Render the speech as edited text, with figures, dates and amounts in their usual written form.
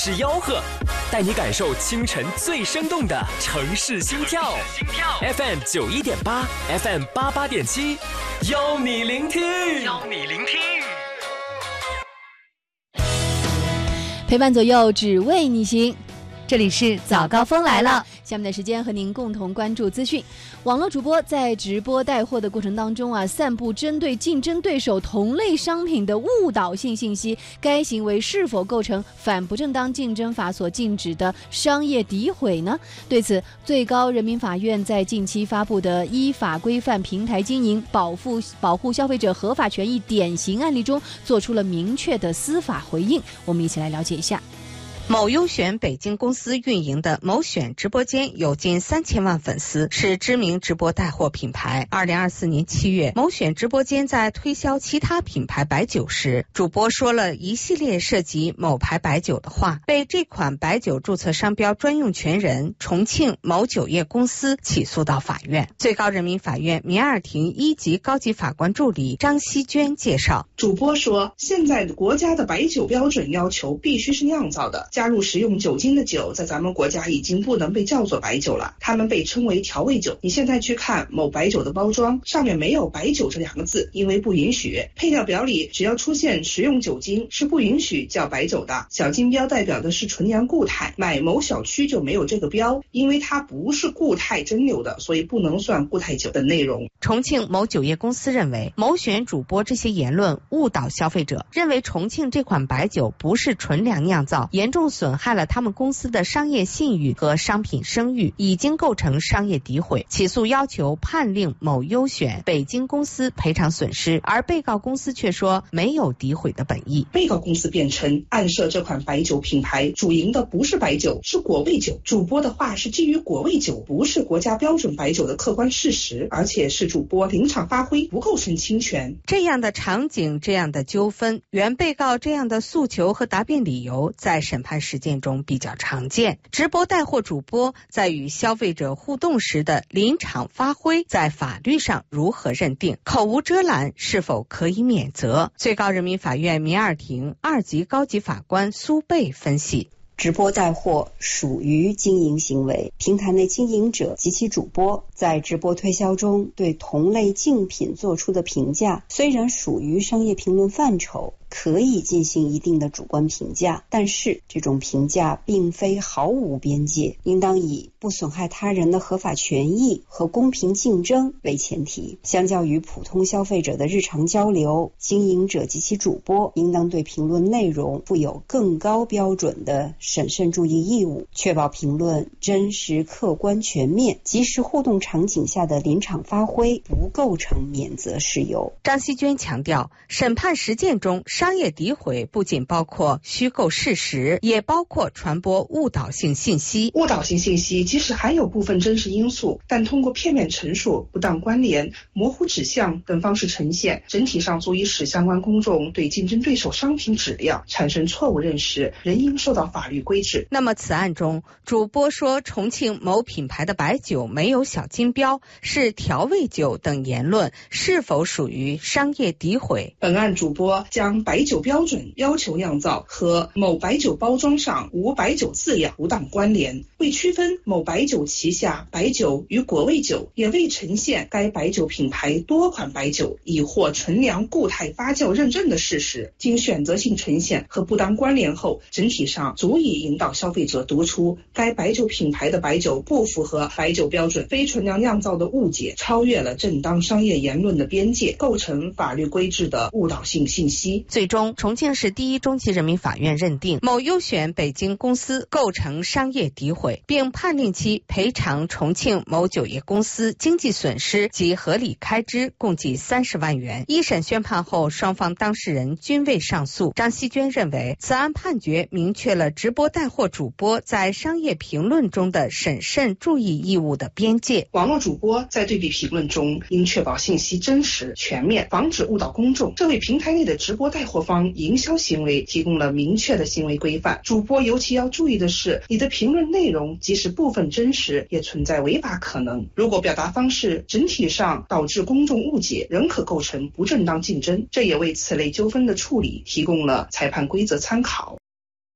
是吆喝，带你感受清晨最生动的城市心跳。FM 91.8 FM 88.7，邀你聆听。 陪伴左右，只为你行。 这里是早高峰来了， 下面的时间和您共同关注资讯。网络主播在直播带货的过程当中散布针对竞争对手同类商品的误导性信息，该行为是否构成反不正当竞争法所禁止的商业诋毁呢？对此，最高人民法院在近期发布的依法规范平台经营、保护消费者合法权益典型案例中，做出了明确的司法回应。我们一起来了解一下。 某优选北京公司运营的某选直播间有近3000万粉丝，是知名直播带货品牌。2024年7月，某选直播间在推销其他品牌白酒时，主播说了一系列涉及某牌白酒的话，被这款白酒注册商标专用权人重庆某酒业公司起诉到法院。最高人民法院民二庭1级高级法官助理张希娟介绍， 主播说，现在国家的白酒标准要求必须是酿造的，加入食用酒精的酒在咱们国家已经不能被叫做白酒了，它们被称为调味酒。你现在去看某白酒的包装，上面没有白酒这2个字，因为不允许。配料表里只要出现食用酒精是不允许叫白酒的。小金标代表的是纯阳固态，买某小区就没有这个标，因为它不是固态蒸馏的，所以不能算固态酒的内容。 重庆某酒业公司认为，某选主播这些言论误导消费者，认为重庆这款白酒不是纯粮酿造，严重损害了他们公司的商业信誉和商品声誉，已经构成商业诋毁，起诉要求判令某优选北京公司赔偿损失，而被告公司却说没有诋毁的本意。 被告公司辩称，暗设这款白酒品牌主营的不是白酒，是果味酒。主播的话是基于果味酒不是国家标准白酒的客观事实，而且是主播临场发挥，不构成侵权。 这样的场景，这样的纠纷，原被告这样的诉求和答辩理由，在审判实践中比较常见。直播带货主播在与消费者互动时的临场发挥，在法律上如何认定？口无遮拦是否可以免责？最高人民法院民二庭2级高级法官苏贝分析， 直播带货属于经营行为，平台内经营者及其主播在直播推销中对同类竞品做出的评价，虽然属于商业评论范畴，可以进行一定的主观评价，但是这种评价并非毫无边界，应当以不损害他人的合法权益和公平竞争为前提。相较于普通消费者的日常交流，经营者及其主播应当对评论内容负有更高标准的审慎注意义务，确保评论真实、客观、全面，即时互动场景下的临场发挥不构成免责事由。 张希娟强调，审判实践中商业诋毁不仅包括虚构事实，也包括传播误导性信息。 误导性信息即使含有部分真实因素，但通过片面陈述、不当关联、模糊指向等方式呈现，整体上足以使相关公众对竞争对手商品质量产生错误认识，仍应受到法律规制。 那么此案中，主播说重庆某品牌的白酒没有小金标，是调味酒等言论，是否属于商业诋毁？ 本案主播将白酒标准要求酿造和某白酒包装上无白酒字样不当关联，未区分某白酒旗下白酒与果味酒，也未呈现该白酒品牌多款白酒已获纯粮固态发酵认证的事实，经选择性呈现和不当关联后，整体上足以引导消费者读出该白酒品牌的白酒不符合白酒标准，非纯粮酿造的误解超越了正当商业言论的边界，构成法律规制的误导性信息。 最终，重庆市第一中级人民法院认定某优选北京公司构成商业诋毁，并判令其赔偿重庆某酒业公司经济损失及合理开支共计30万元。一审宣判后，双方当事人均未上诉。张希娟认为，此案判决明确了直播带货主播在商业评论中的审慎注意义务的边界。 网络主播在对比评论中应确保信息真实全面，防止误导公众，这为平台内的直播带货方营销行为提供了明确的行为规范。主播尤其要注意的是，你的评论内容即使部分真实，也存在违法可能。如果表达方式整体上导致公众误解，仍可构成不正当竞争，这也为此类纠纷的处理提供了裁判规则参考。